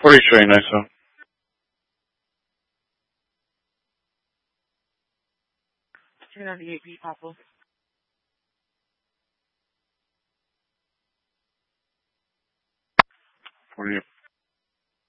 What are you trading, ISO? Turn on the AP Papa. What are you?